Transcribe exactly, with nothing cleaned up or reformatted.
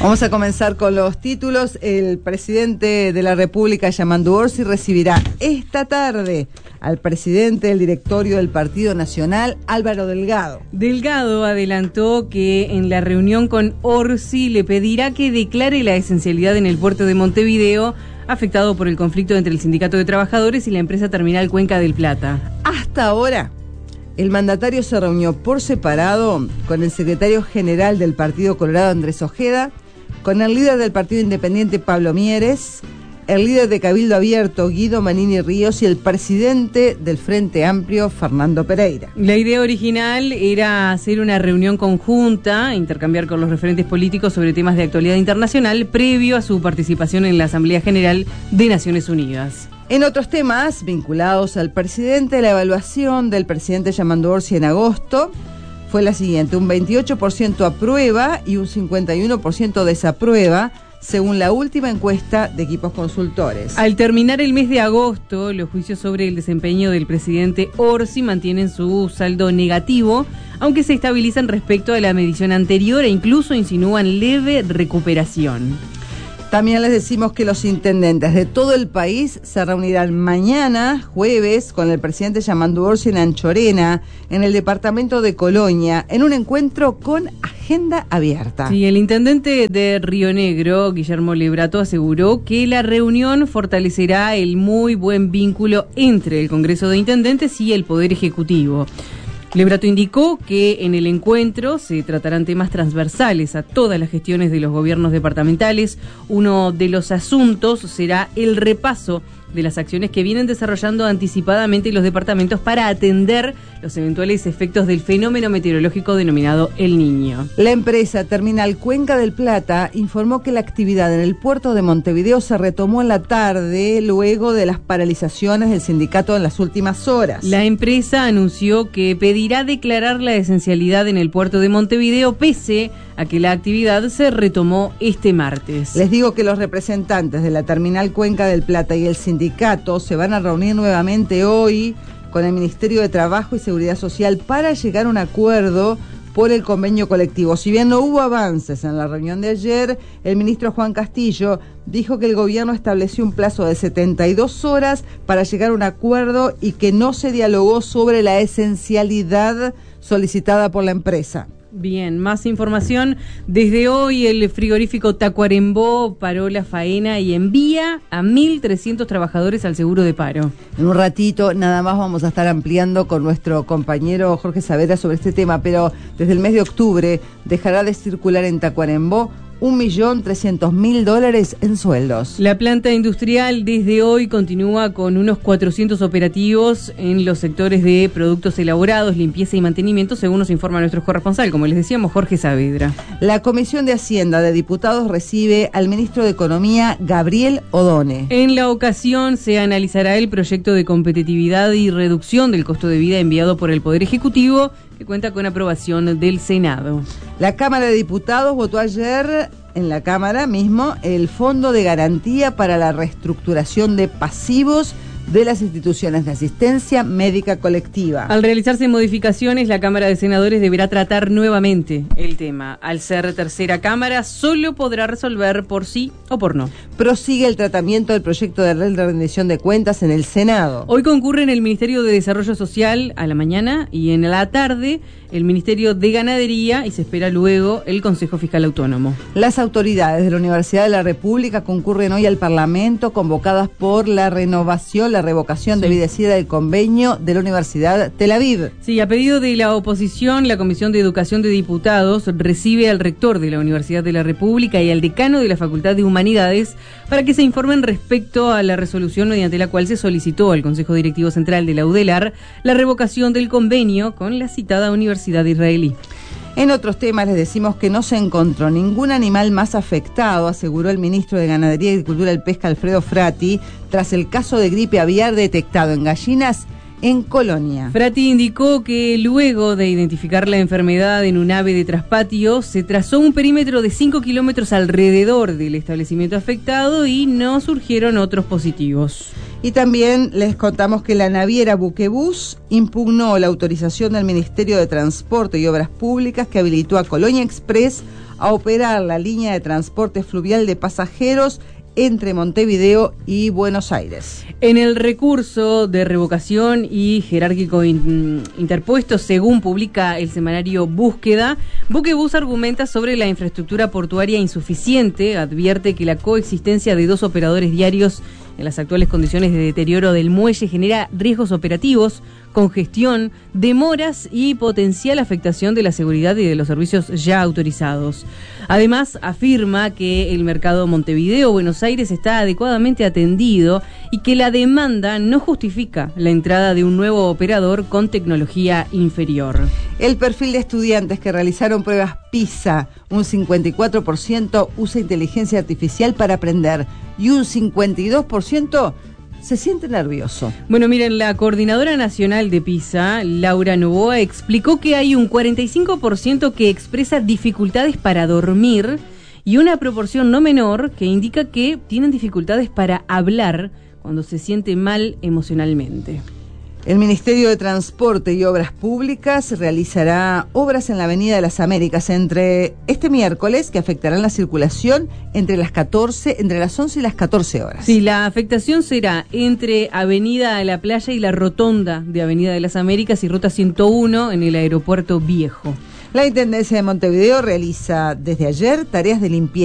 Vamos a comenzar con los títulos. El presidente de la República, Yamandu Orsi, recibirá esta tarde al presidente del directorio del Partido Nacional, Álvaro Delgado. Delgado adelantó que en la reunión con Orsi le pedirá que declare la esencialidad en el puerto de Montevideo, afectado por el conflicto entre el Sindicato de Trabajadores y la empresa terminal Cuenca del Plata. Hasta ahora, el mandatario se reunió por separado con el secretario general del Partido Colorado, Andrés Ojeda, con el líder del Partido Independiente, Pablo Mieres, el líder de Cabildo Abierto, Guido Manini Ríos, y el presidente del Frente Amplio, Fernando Pereira. La idea original era hacer una reunión conjunta, intercambiar con los referentes políticos sobre temas de actualidad internacional, previo a su participación en la Asamblea General de Naciones Unidas. En otros temas vinculados al presidente, la evaluación del presidente Yamandu Orsi en agosto fue la siguiente: un veintiocho por ciento aprueba y un cincuenta y uno por ciento desaprueba, según la última encuesta de Equipos Consultores. Al terminar el mes de agosto, los juicios sobre el desempeño del presidente Orsi mantienen su saldo negativo, aunque se estabilizan respecto a la medición anterior e incluso insinúan leve recuperación. También les decimos que los intendentes de todo el país se reunirán mañana, jueves, con el presidente Yamandu Orsi en Anchorena, en el departamento de Colonia, en un encuentro con agenda abierta. Sí, el intendente de Río Negro, Guillermo Lebrato, aseguró que la reunión fortalecerá el muy buen vínculo entre el Congreso de Intendentes y el Poder Ejecutivo. Lebrato indicó que en el encuentro se tratarán temas transversales a todas las gestiones de los gobiernos departamentales. Uno de los asuntos será el repaso de las acciones que vienen desarrollando anticipadamente los departamentos para atender los eventuales efectos del fenómeno meteorológico denominado El Niño. La empresa Terminal Cuenca del Plata informó que la actividad en el puerto de Montevideo se retomó en la tarde luego de las paralizaciones del sindicato en las últimas horas. La empresa anunció que pedirá declarar la esencialidad en el puerto de Montevideo pese a que la actividad se retomó este martes. Les digo que los representantes de la Terminal Cuenca del Plata y el sindicato se van a reunir nuevamente hoy con el Ministerio de Trabajo y Seguridad Social para llegar a un acuerdo por el convenio colectivo. Si bien no hubo avances en la reunión de ayer, el ministro Juan Castillo dijo que el gobierno estableció un plazo de setenta y dos horas para llegar a un acuerdo y que no se dialogó sobre la esencialidad solicitada por la empresa. Bien, más información. Desde hoy el frigorífico Tacuarembó paró la faena y envía a mil trescientos trabajadores al seguro de paro. En un ratito nada más vamos a estar ampliando con nuestro compañero Jorge Saavedra sobre este tema, pero desde el mes de octubre dejará de circular en Tacuarembó un millón trescientos mil dólares en sueldos. La planta industrial desde hoy continúa con unos cuatrocientos operativos en los sectores de productos elaborados, limpieza y mantenimiento, según nos informa nuestro corresponsal, como les decíamos, Jorge Saavedra. La Comisión de Hacienda de Diputados recibe al ministro de Economía, Gabriel Odone. En la ocasión se analizará el proyecto de competitividad y reducción del costo de vida enviado por el Poder Ejecutivo, que cuenta con aprobación del Senado. La Cámara de Diputados votó ayer en la Cámara mismo el Fondo de Garantía para la Reestructuración de Pasivos de las instituciones de asistencia médica colectiva. Al realizarse modificaciones, la Cámara de Senadores deberá tratar nuevamente el tema. Al ser tercera Cámara, solo podrá resolver por sí o por no. Prosigue el tratamiento del proyecto de ley de rendición de cuentas en el Senado. Hoy concurre en el Ministerio de Desarrollo Social a la mañana y en la tarde el Ministerio de Ganadería y se espera luego el Consejo Fiscal Autónomo. Las autoridades de la Universidad de la República concurren hoy al Parlamento convocadas por la renovación, la revocación sí. debida del convenio de la Universidad Tel Aviv. Sí, a pedido de la oposición, la Comisión de Educación de Diputados recibe al rector de la Universidad de la República y al decano de la Facultad de Humanidades para que se informen respecto a la resolución mediante la cual se solicitó al Consejo Directivo Central de la UDELAR la revocación del convenio con la citada Universidad Israelí. En otros temas les decimos que no se encontró ningún animal más afectado, aseguró el ministro de Ganadería, Agricultura y Pesca, Alfredo Frati, tras el caso de gripe aviar detectado en gallinas en Colonia. Frati indicó que luego de identificar la enfermedad en un ave de traspatio, se trazó un perímetro de cinco kilómetros alrededor del establecimiento afectado y no surgieron otros positivos. Y también les contamos que la naviera Buquebus impugnó la autorización del Ministerio de Transporte y Obras Públicas que habilitó a Colonia Express a operar la línea de transporte fluvial de pasajeros entre Montevideo y Buenos Aires. En el recurso de revocación y jerárquico in, interpuesto, según publica el semanario Búsqueda, Buquebus argumenta sobre la infraestructura portuaria insuficiente, advierte que la coexistencia de dos operadores diarios en las actuales condiciones de deterioro del muelle genera riesgos operativos, congestión, demoras y potencial afectación de la seguridad y de los servicios ya autorizados. Además, afirma que el mercado Montevideo-Buenos Aires está adecuadamente atendido y que la demanda no justifica la entrada de un nuevo operador con tecnología inferior. El perfil de estudiantes que realizaron pruebas PISA, un cincuenta y cuatro por ciento usa inteligencia artificial para aprender y un cincuenta y dos por ciento se siente nervioso. Bueno, miren, la coordinadora nacional de PISA, Laura Novoa, explicó que hay un cuarenta y cinco por ciento que expresa dificultades para dormir y una proporción no menor que indica que tienen dificultades para hablar cuando se siente mal emocionalmente. El Ministerio de Transporte y Obras Públicas realizará obras en la Avenida de las Américas entre este miércoles que afectarán la circulación entre las catorce, entre las once y las catorce horas. Sí, la afectación será entre Avenida de la Playa y la rotonda de Avenida de las Américas y Ruta ciento uno en el Aeropuerto Viejo. La Intendencia de Montevideo realiza desde ayer tareas de limpieza